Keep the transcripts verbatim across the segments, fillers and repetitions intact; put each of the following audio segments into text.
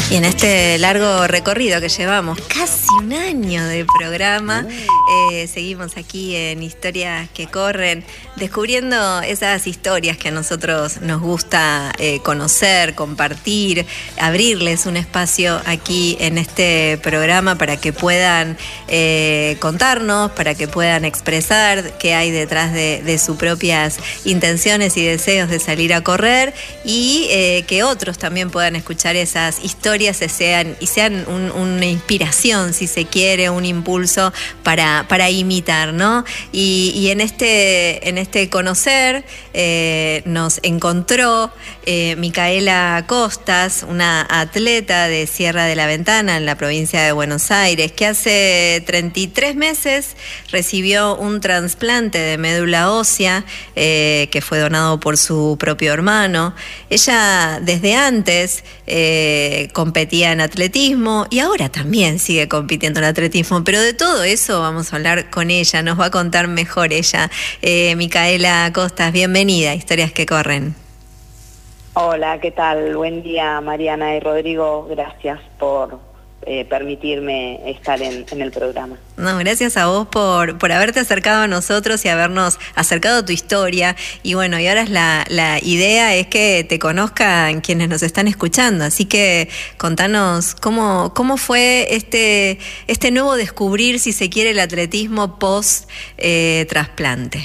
Y en este largo recorrido que llevamos, casi un año de programa, eh, seguimos aquí en Historias que Corren, descubriendo esas historias que a nosotros nos gusta eh, conocer, compartir, abrirles un espacio aquí en este programa para que puedan eh, contarnos, para que puedan expresar qué hay detrás de, de sus propias intenciones y deseos de salir a correr, y eh, que otros también puedan escuchar esas historias y sean, y sean un, una inspiración, si se quiere, un impulso para, para imitar, ¿no? Y, y en este, en este conocer eh, nos encontró eh, Micaela Costas, una atleta de Sierra de la Ventana, en la provincia de Buenos Aires, que hace treinta y tres meses recibió un trasplante de médula ósea eh, que fue donado por su propio hermano. Ella desde antes eh, competía en atletismo y ahora también sigue compitiendo en atletismo, pero de todo eso vamos a hablar con ella, nos va a contar mejor ella. Eh, Micaela Costas, bienvenida a Historias que Corren. Hola, ¿qué tal? Buen día, Mariana y Rodrigo, gracias por eh, permitirme estar en, en el programa. No, gracias a vos por, por haberte acercado a nosotros y habernos acercado a tu historia. Y bueno, y ahora es la, la idea es que te conozcan quienes nos están escuchando. Así que contanos cómo, cómo fue este, este nuevo descubrir, si se quiere, el atletismo post eh, trasplante.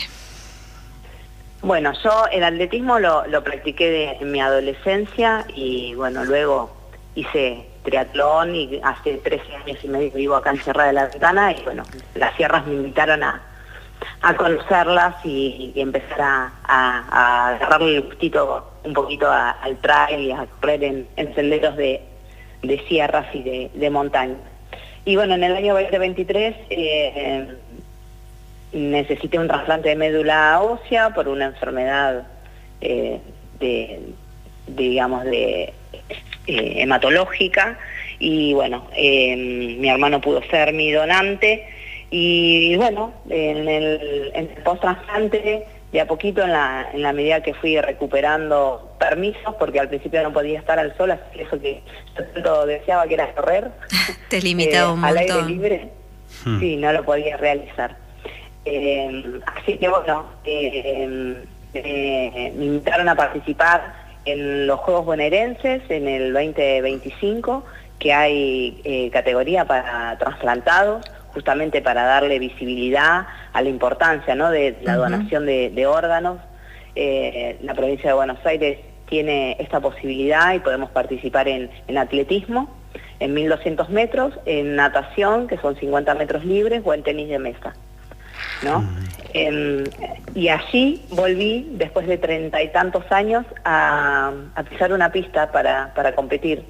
Bueno, yo el atletismo lo, lo practiqué de, en mi adolescencia y bueno, luego hice triatlón y hace trece años y medio vivo acá en Sierra de la Ventana y bueno, las sierras me invitaron a, a conocerlas y, y empezar a, a, a agarrarle el gustito un poquito a, al trail y a correr en, en senderos de, de sierras y de, de montaña. Y bueno, en el año veinte veintitrés eh, necesité un trasplante de médula ósea por una enfermedad eh, de, de, digamos, de eh, hematológica y bueno, eh, mi hermano pudo ser mi donante y, y bueno, en el, en el post-trasplante, de a poquito, en la, en la medida que fui recuperando permisos, porque al principio no podía estar al sol, así que eso que yo tanto deseaba, que era correr, te limitaba eh, un montón. Al aire libre, hmm. sí, no lo podía realizar. Eh, así que bueno, eh, eh, me invitaron a participar en los Juegos Bonaerenses en el veinte veinticinco, que hay eh, categoría para trasplantados, justamente para darle visibilidad a la importancia, ¿no?, de la donación de, de órganos. Eh, la provincia de Buenos Aires tiene esta posibilidad y podemos participar en, en atletismo, en mil doscientos metros, en natación, que son cincuenta metros libres, o en tenis de mesa, ¿no? Uh-huh. eh, y allí volví, después de treinta y tantos años, a, a pisar una pista para, para competir,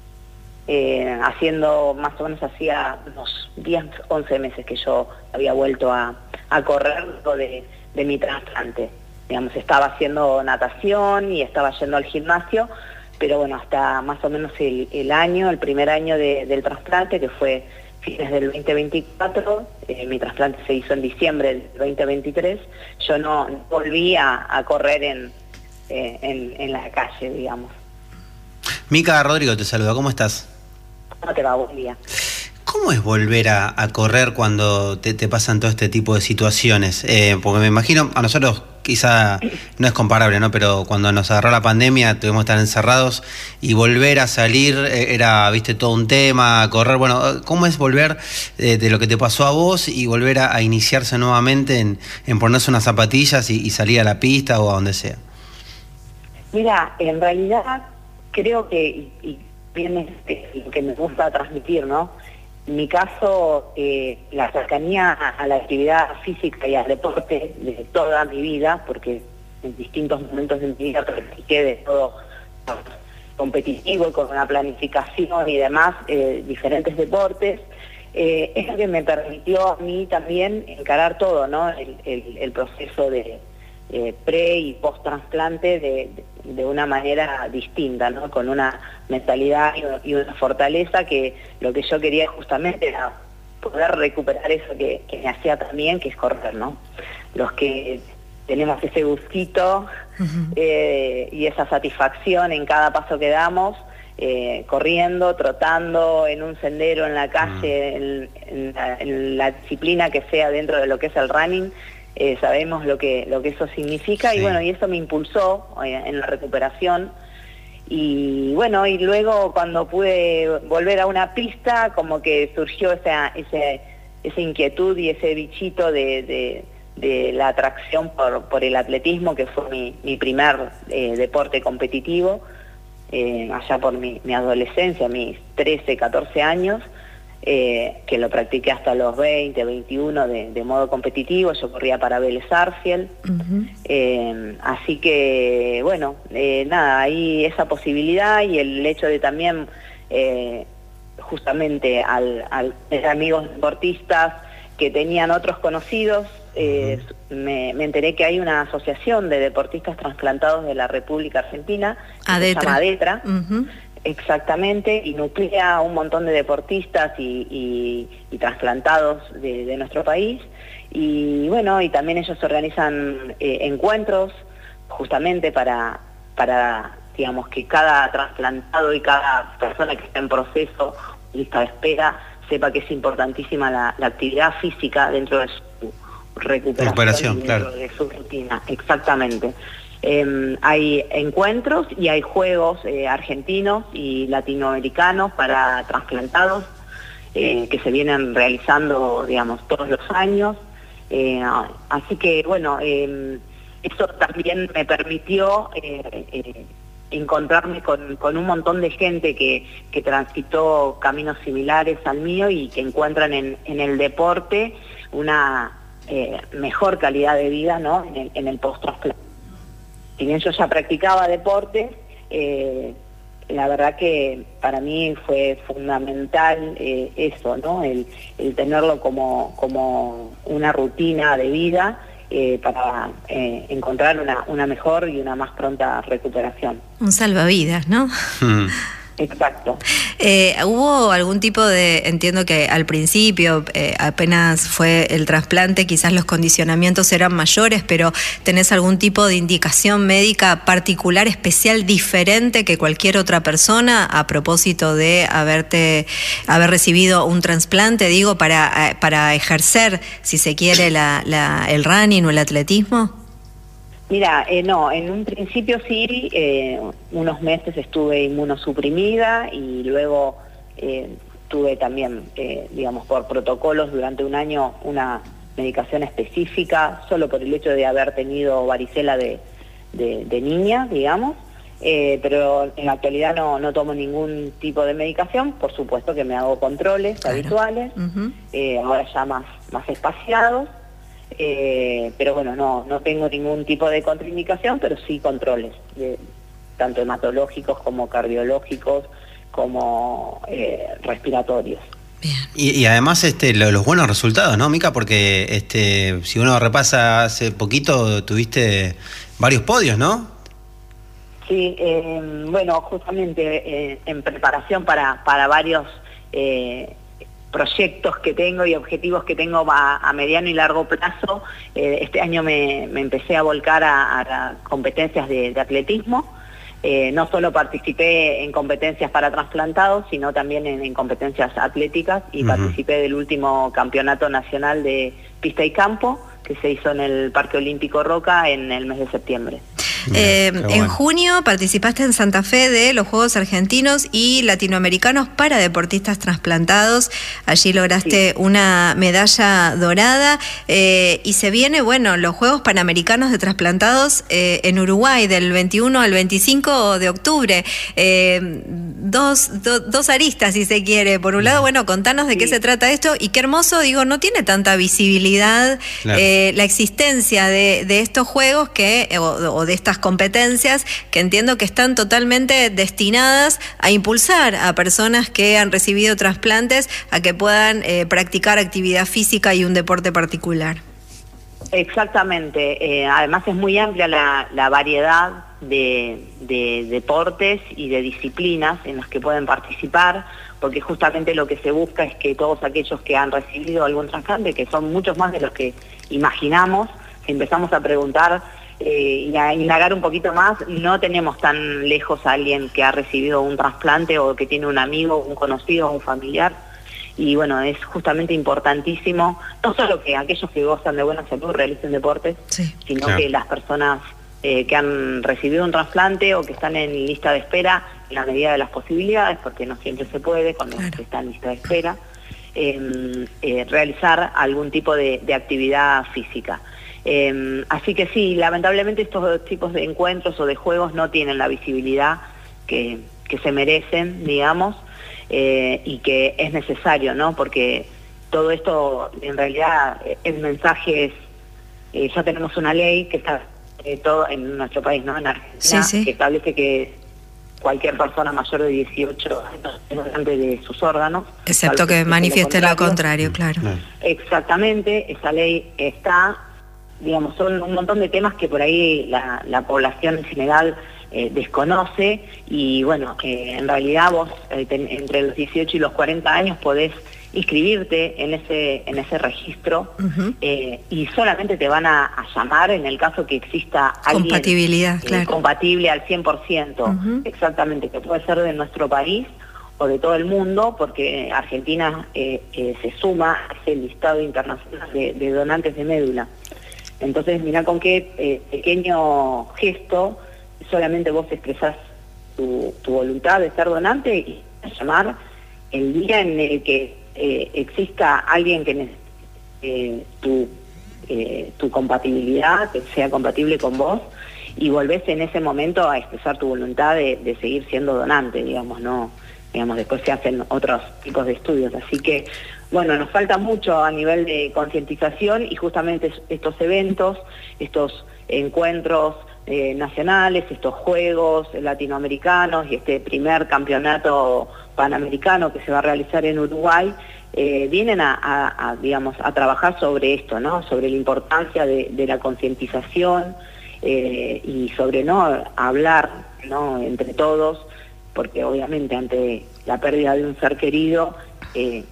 eh, haciendo más o menos hacía unos diez, once meses que yo había vuelto a, a correr de, de mi trasplante. Digamos, estaba haciendo natación y estaba yendo al gimnasio, pero bueno, hasta más o menos el, el año, el primer año de, del trasplante, que fue fines del veinte veinticuatro, eh, mi trasplante se hizo en diciembre del veinte veintitrés, yo no, no volví a, a correr en, eh, en, en la calle, digamos. Mica, Rodrigo te saluda, ¿cómo estás? ¿Cómo te va? Buen día. ¿Cómo es volver a, a correr cuando te, te pasan todo este tipo de situaciones? Eh, porque me imagino, a nosotros quizá no es comparable, ¿no? Pero cuando nos agarró la pandemia tuvimos que estar encerrados y volver a salir eh, era, viste, todo un tema, correr. Bueno, ¿cómo es volver eh, de lo que te pasó a vos y volver a, a iniciarse nuevamente en, en ponerse unas zapatillas y, y salir a la pista o a donde sea? Mira, en realidad creo que, y, y bien este, lo que me gusta transmitir, ¿no? En mi caso, eh, la cercanía a la actividad física y al deporte de toda mi vida, porque en distintos momentos de mi vida practiqué de todo competitivo y con una planificación y demás, eh, diferentes deportes, eh, es lo que me permitió a mí también encarar todo, ¿no? El, el, el proceso de eh, pre y post trasplante de, de, de una manera distinta, ¿no? Con una mentalidad y una fortaleza que lo que yo quería justamente era poder recuperar eso que, que me hacía también, que es correr, ¿no? Los que tenemos ese gustito uh-huh. eh, y esa satisfacción en cada paso que damos, eh, corriendo, trotando, en un sendero, en la calle, en, en, la, en la disciplina que sea dentro de lo que es el running, eh, sabemos lo que, lo que eso significa, sí. Y bueno, y eso me impulsó eh, en la recuperación. Y bueno, y luego cuando pude volver a una pista, como que surgió esa, ese, esa inquietud y ese bichito de, de, de la atracción por, por el atletismo, que fue mi, mi primer eh, deporte competitivo, eh, allá por mi, mi adolescencia, mis trece, catorce años, eh, que lo practiqué hasta los veinte, veintiuno de, de modo competitivo. Yo corría para Vélez Sarsfield. Uh-huh. eh, así que, bueno, eh, nada, ahí esa posibilidad y el hecho de también, eh, justamente al, al tener amigos deportistas que tenían otros conocidos, eh, uh-huh. me, me enteré que hay una asociación de deportistas trasplantados de la República Argentina, que Adetra. se llama Adetra. Uh-huh. Exactamente, y nuclea a un montón de deportistas y, y, y trasplantados de, de nuestro país. Y bueno, y también ellos organizan eh, encuentros justamente para, para, digamos, que cada trasplantado y cada persona que está en proceso, lista de espera, sepa que es importantísima la, la actividad física dentro de su recuperación, recuperación dentro claro. de su rutina. Exactamente. Eh, hay encuentros y hay juegos eh, argentinos y latinoamericanos para trasplantados eh, que se vienen realizando, digamos, todos los años. Eh, así que, bueno, eh, eso también me permitió eh, eh, encontrarme con, con un montón de gente que, que transitó caminos similares al mío y que encuentran en, en el deporte una eh, mejor calidad de vida, ¿no?, en el, en el post-trasplante. Si bien yo ya practicaba deporte, eh, la verdad que para mí fue fundamental eh, eso, ¿no? El, el tenerlo como, como una rutina de vida eh, para eh, encontrar una, una mejor y una más pronta recuperación. Un salvavidas, ¿no? Mm. Exacto. Eh, ¿Hubo algún tipo de, entiendo que al principio eh, apenas fue el trasplante, quizás los condicionamientos eran mayores, pero ¿tenés algún tipo de indicación médica particular, especial, diferente que cualquier otra persona a propósito de haberte haber recibido un trasplante, digo, para, para ejercer, si se quiere, la, la, el running o el atletismo? Mira, eh, no, en un principio sí, eh, unos meses estuve inmunosuprimida y luego eh, tuve también, eh, digamos, por protocolos durante un año una medicación específica, solo por el hecho de haber tenido varicela de, de, de niña, digamos, eh, pero en la actualidad no, no tomo ningún tipo de medicación. Por supuesto que me hago controles claro. habituales, uh-huh. eh, ahora ya más, más espaciados. Eh, pero bueno, no no tengo ningún tipo de contraindicación, pero sí controles, de, tanto hematológicos como cardiológicos, como eh, respiratorios. Y, y además este lo, los buenos resultados, ¿no, Mica? Porque este si uno repasa hace poquito, tuviste varios podios, ¿no? Sí, eh, bueno, justamente eh, en preparación para, para varios... Eh, proyectos que tengo y objetivos que tengo a, a mediano y largo plazo. Eh, este año me, me empecé a volcar a, a competencias de, de atletismo. Eh, no solo participé en competencias para trasplantados, sino también en, en competencias atléticas y uh-huh. participé del último campeonato nacional de pista y campo que se hizo en el Parque Olímpico Roca en el mes de septiembre. Eh, bueno. En junio participaste en Santa Fe de los Juegos Argentinos y Latinoamericanos para deportistas trasplantados. Allí lograste sí. una medalla dorada eh, y se viene, bueno, los Juegos Panamericanos de trasplantados eh, en Uruguay del veintiuno al veinticinco de octubre. Eh, dos, do, dos aristas, si se quiere. Por un lado, bueno, contanos de sí. qué se trata esto y qué hermoso, digo, no tiene tanta visibilidad claro. eh, la existencia de, de estos juegos que o, o de estas competencias que entiendo que están totalmente destinadas a impulsar a personas que han recibido trasplantes a que puedan eh, practicar actividad física y un deporte particular. Exactamente, eh, además es muy amplia la, la variedad de, de deportes y de disciplinas en las que pueden participar, porque justamente lo que se busca es que todos aquellos que han recibido algún trasplante, que son muchos más de los que imaginamos, empezamos a preguntar eh, y a indagar un poquito más, no tenemos tan lejos a alguien que ha recibido un trasplante o que tiene un amigo, un conocido, un familiar. Y bueno, es justamente importantísimo, no solo que aquellos que gozan de buena salud realicen deportes, sí, sino claro. que las personas eh, que han recibido un trasplante o que están en lista de espera, en la medida de las posibilidades, porque no siempre se puede cuando claro. se está en lista de espera, eh, eh, realizar algún tipo de, de actividad física. Eh, así que sí, lamentablemente estos tipos de encuentros o de juegos no tienen la visibilidad que, que se merecen, digamos, eh, y que es necesario, ¿no? Porque todo esto, en realidad, el mensaje es, eh, ya tenemos una ley que está eh, todo en nuestro país, ¿no? En Argentina, sí, sí. que establece que cualquier persona mayor de dieciocho años es donante de sus órganos. Excepto que manifieste lo contrario, claro. Exactamente, esa ley está, digamos, son un montón de temas que por ahí la, la población en general eh, desconoce y bueno, eh, en realidad vos eh, ten, entre los dieciocho y los cuarenta años podés inscribirte en ese en ese registro uh-huh. eh, y solamente te van a, a llamar en el caso que exista alguien compatibilidad, eh, claro. compatible al cien por ciento, uh-huh. exactamente, que puede ser de nuestro país o de todo el mundo, porque Argentina eh, eh, se suma a ese listado internacional de, de donantes de médula. Entonces, mirá con qué eh, pequeño gesto solamente vos expresás tu, tu voluntad de ser donante y llamar el día en el que eh, exista alguien que necesite eh, tu, eh, tu compatibilidad, que sea compatible con vos, y volvés en ese momento a expresar tu voluntad de, de seguir siendo donante, digamos, no, digamos, después se hacen otros tipos de estudios. Así que, bueno, nos falta mucho a nivel de concientización y justamente estos eventos, estos encuentros eh, nacionales, estos juegos latinoamericanos y este primer campeonato panamericano que se va a realizar en Uruguay, eh, vienen a, a, a, digamos, a trabajar sobre esto, ¿no? Sobre la importancia de, de la concientización eh, y sobre no hablar, ¿no? Entre todos, porque obviamente ante la pérdida de un ser querido, eh,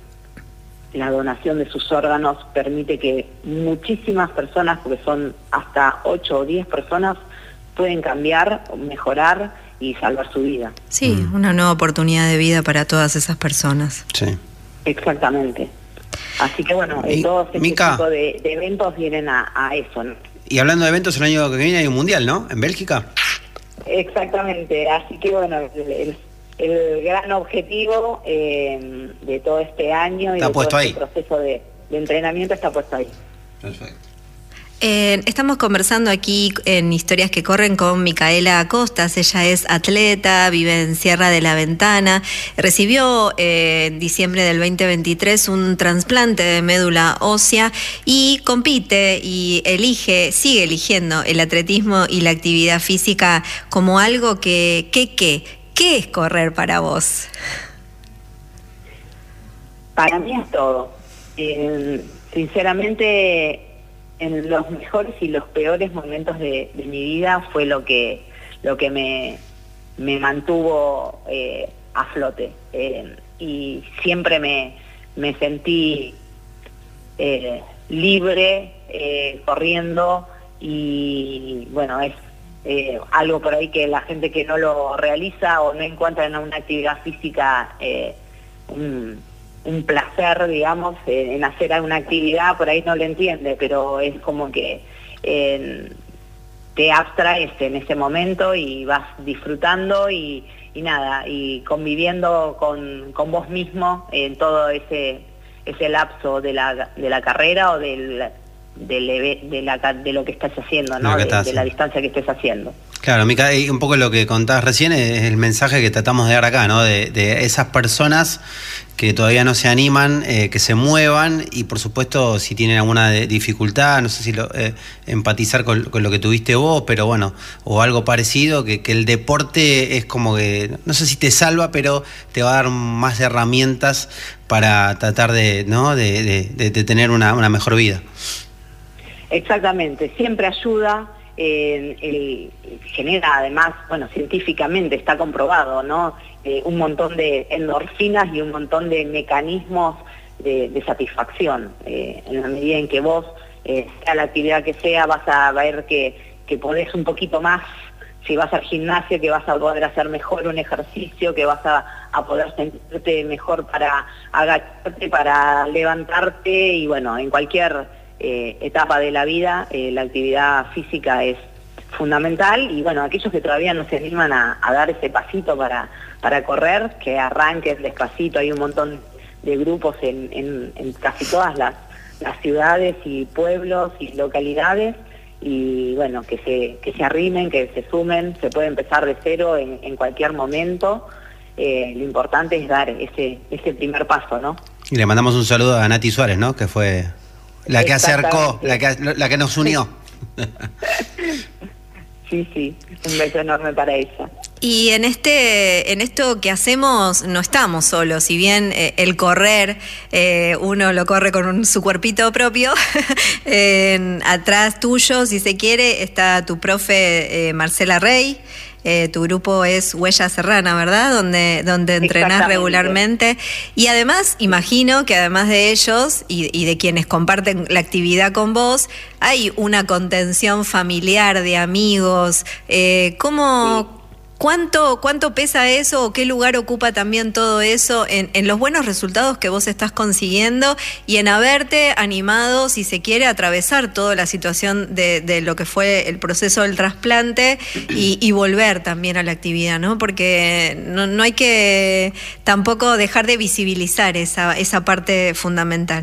la donación de sus órganos permite que muchísimas personas, porque son hasta ocho o diez personas, pueden cambiar, mejorar y salvar su vida. Sí, mm. una nueva oportunidad de vida para todas esas personas. Sí. Exactamente. Así que bueno, y, todos este Mica, tipo de, de eventos vienen a, a eso, ¿no? Y hablando de eventos, el año que viene hay un mundial, ¿no? ¿En Bélgica? Exactamente, así que bueno, el, el, el gran objetivo eh, de todo este año y está de puesto todo ahí. este proceso de, de entrenamiento está puesto ahí. Perfecto. Eh, estamos conversando aquí en Historias que Corren con Micaela Costas. Ella es atleta, vive en Sierra de la Ventana, recibió eh, en diciembre del veinte veintitrés un trasplante de médula ósea y compite y elige, sigue eligiendo el atletismo y la actividad física como algo que, que, que ¿qué es correr para vos? Para mí es todo. Eh, sinceramente, en los mejores y los peores momentos de, de mi vida fue lo que lo que me, me mantuvo eh, a flote. Eh, y siempre me, me sentí eh, libre, eh, corriendo, y bueno, es eh, algo por ahí que la gente que no lo realiza o no encuentra en una actividad física eh, un, un placer, digamos, eh, en hacer alguna actividad, por ahí no lo entiende, pero es como que eh, te abstraes en ese momento y vas disfrutando y, y nada, y conviviendo con, con vos mismo en todo ese ese lapso de la, de la carrera o del, del, de, la, de lo que estás haciendo, ¿no? De, de la distancia que estés haciendo. Claro, Mica, y un poco lo que contabas recién es el mensaje que tratamos de dar acá, ¿no? De, de esas personas que todavía no se animan, eh, que se muevan y por supuesto si tienen alguna dificultad, no sé si lo, eh, empatizar con, con lo que tuviste vos, pero bueno, o algo parecido, que, que el deporte es como que, no sé si te salva, pero te va a dar más herramientas para tratar de, ¿no? de, de, de, de tener una, una mejor vida. Exactamente, siempre ayuda. Eh, el, genera además, bueno, científicamente está comprobado, ¿no? Eh, un montón de endorfinas y un montón de mecanismos de, de satisfacción. Eh, en la medida en que vos, eh, sea la actividad que sea, vas a ver que, que podés un poquito más, si vas al gimnasio, que vas a poder hacer mejor un ejercicio, que vas a, a poder sentirte mejor para agacharte, para levantarte, y bueno, en cualquier eh, etapa de la vida eh, la actividad física es fundamental. Y bueno, aquellos que todavía no se animan a, a dar ese pasito para, para correr, que arranquen despacito. Hay un montón de grupos en, en, en casi todas las, las ciudades y pueblos y localidades, y bueno, que se, que se arrimen, que se sumen. Se puede empezar de cero en, en cualquier momento. Eh, lo importante es dar ese, ese primer paso, ¿no? Y le mandamos un saludo a Nati Suárez, ¿no? Que fue la que acercó, la que, la que nos unió. Sí, sí, un beso enorme para ella. Y en este, en esto que hacemos no estamos solos. Si bien eh, el correr, eh, uno lo corre con un, su cuerpito propio, eh, atrás tuyo, si se quiere, está tu profe eh, Marcela Rey. Eh, tu grupo es Huella Serrana, ¿verdad? Donde, donde entrenás regularmente. Y además, imagino que además de ellos y, y de quienes comparten la actividad con vos, hay una contención familiar de amigos. Eh, ¿Cómo... Sí. ¿Cuánto, ¿Cuánto pesa eso o qué lugar ocupa también todo eso en, en los buenos resultados que vos estás consiguiendo y en haberte animado, si se quiere, a atravesar toda la situación de, de lo que fue el proceso del trasplante y, y volver también a la actividad, ¿no? Porque no, no hay que tampoco dejar de visibilizar esa, esa parte fundamental.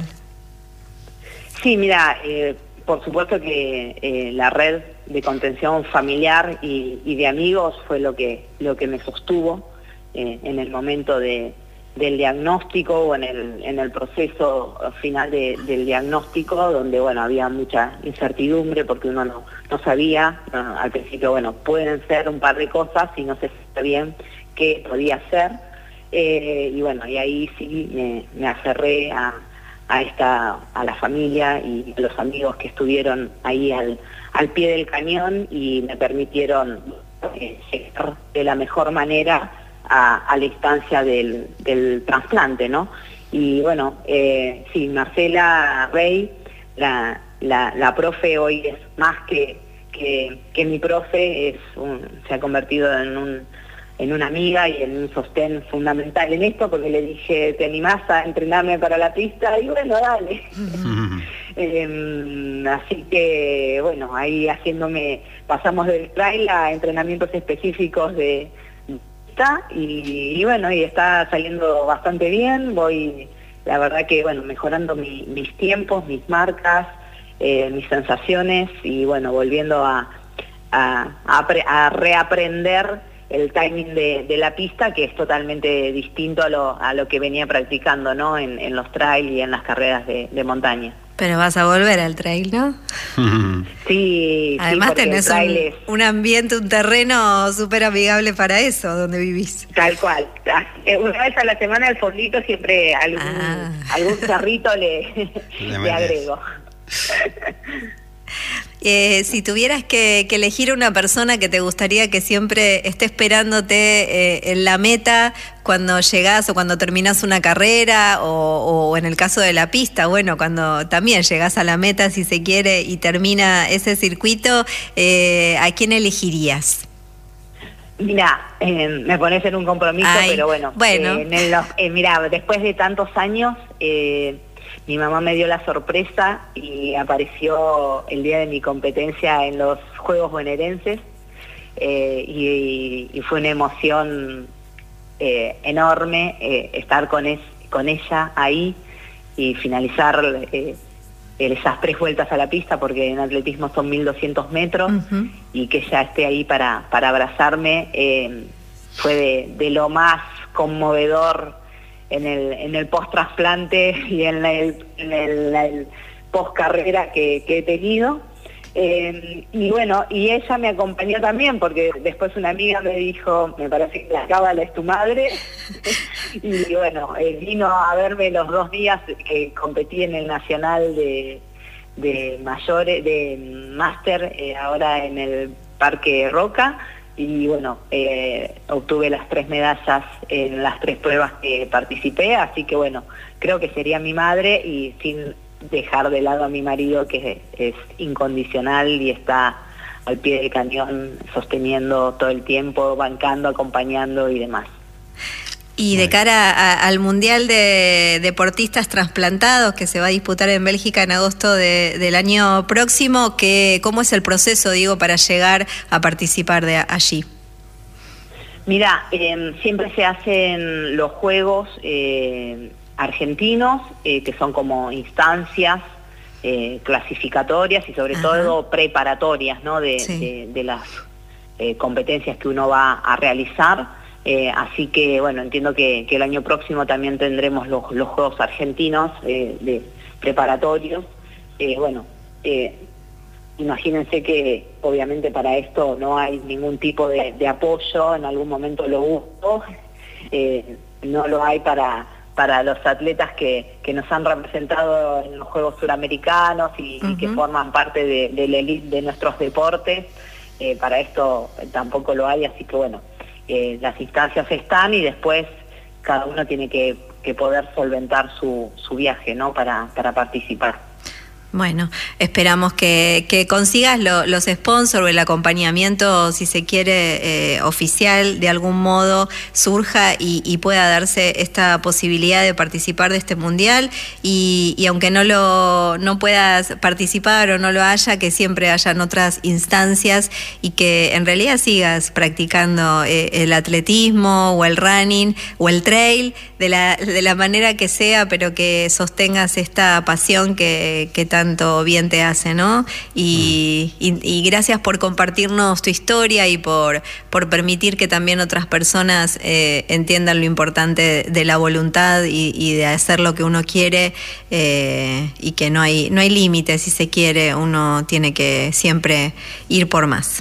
Sí, mira, eh, por supuesto que eh, la red de contención familiar y, y de amigos fue lo que, lo que me sostuvo eh, en el momento de, del diagnóstico o en el, en el proceso final de, del diagnóstico, donde bueno, había mucha incertidumbre porque uno no, no sabía, no, al principio bueno, pueden ser un par de cosas y no se sabía bien qué podía ser, eh, y bueno, y ahí sí me, me aferré a, a, esta, a la familia y a los amigos que estuvieron ahí al al pie del cañón y me permitieron eh, llegar de la mejor manera a, a la instancia del, del trasplante, ¿no? Y bueno, eh, sí, Marcela Rey, la, la, la profe hoy es más que, que, que mi profe, es un, se ha convertido en, un, en una amiga y en un sostén fundamental en esto, porque le dije, ¿te animás a entrenarme para la pista? Y bueno, dale. Uh-huh. Eh, así que bueno, ahí haciéndome, pasamos del trail a entrenamientos específicos de pista y, y bueno, y está saliendo bastante bien. Voy, la verdad que bueno, mejorando mi, mis tiempos, mis marcas, eh, mis sensaciones y bueno, volviendo a, a, a, a reaprender el timing de, de la pista, que es totalmente distinto a lo, a lo que venía practicando, ¿no? En, en los trail y en las carreras de, de montaña. Pero vas a volver al trail, ¿no? Sí. Además sí, tenés un, es... un ambiente, un terreno súper amigable para eso, donde vivís. Tal cual. Una vez a la semana al fondito siempre algún, ah. algún cerrito le, le, le agrego. Eh, si tuvieras que, que elegir una persona que te gustaría que siempre esté esperándote eh, en la meta cuando llegás o cuando terminás una carrera o, o en el caso de la pista, bueno, cuando también llegás a la meta, si se quiere, y termina ese circuito, eh, ¿a quién elegirías? Mira, eh, me pones en un compromiso, Ay, pero bueno, bueno. Eh, en el, eh, mira, después de tantos años... Eh, mi mamá me dio la sorpresa y apareció el día de mi competencia en los Juegos Bonaerenses eh, y, y fue una emoción eh, enorme eh, estar con, es, con ella ahí y finalizar eh, esas tres vueltas a la pista, porque en atletismo son mil doscientos metros, uh-huh. y que ella esté ahí para, para abrazarme eh, fue de, de lo más conmovedor en el, en el post-trasplante y en el, en el, el post-carrera que, que he tenido. Eh, y bueno, y ella me acompañó también, porque después una amiga me dijo, me parece que la cábala es tu madre, y bueno, eh, vino a verme los dos días que competí en el Nacional de, de mayores, de máster, eh, ahora en el Parque Roca, y bueno, eh, obtuve las tres medallas en las tres pruebas que participé, así que bueno, creo que sería mi madre, y sin dejar de lado a mi marido, que es, es incondicional y está al pie del cañón, sosteniendo todo el tiempo, bancando, acompañando y demás. Y de cara a, al Mundial de Deportistas Trasplantados que se va a disputar en Bélgica en agosto de, del año próximo, ¿qué, ¿cómo es el proceso, digo, para llegar a participar de allí? Mira, eh, siempre se hacen los Juegos eh, argentinos, eh, que son como instancias eh, clasificatorias y sobre Ajá. todo preparatorias, ¿no? de, sí. de, de las eh, competencias que uno va a realizar. Eh, así que, bueno, entiendo que, que el año próximo también tendremos los, los Juegos Argentinos eh, de preparatorios. Eh, bueno, eh, imagínense que obviamente para esto no hay ningún tipo de, de apoyo, en algún momento lo hubo, eh, no lo hay para, para los atletas que, que nos han representado en los Juegos Suramericanos y, uh-huh. y que forman parte de, de la elite de nuestros deportes. Eh, para esto tampoco lo hay, así que bueno. Eh, las instancias están y después cada uno tiene que, que poder solventar su, su viaje, ¿no? para, para participar. Bueno, esperamos que, que consigas lo, los sponsors o el acompañamiento, si se quiere, eh, oficial, de algún modo surja y, y pueda darse esta posibilidad de participar de este mundial y, y aunque no lo no puedas participar o no lo haya, que siempre hayan otras instancias y que en realidad sigas practicando eh, el atletismo o el running o el trail de la, de la manera que sea, pero que sostengas esta pasión que, que tanto bien te hace, ¿no? Y, mm. y, y gracias por compartirnos tu historia y por, por permitir que también otras personas eh, entiendan lo importante de la voluntad y, y de hacer lo que uno quiere eh, y que no hay, no hay límites, si se quiere, uno tiene que siempre ir por más.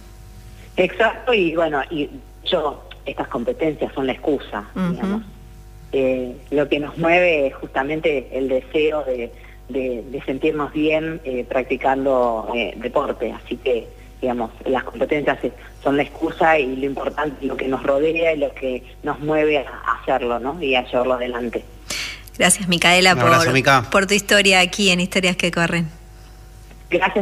Exacto, y bueno, y yo, estas competencias son la excusa, uh-huh. digamos. Eh, lo que nos mueve es justamente el deseo de De, de sentirnos bien eh, practicando eh, deporte, así que digamos las competencias son la excusa y lo importante, lo que nos rodea y lo que nos mueve a hacerlo, ¿no? Y a llevarlo adelante. Gracias, Micaela, Un abrazo, por, Mica. por tu historia aquí en Historias que Corren. Gracias.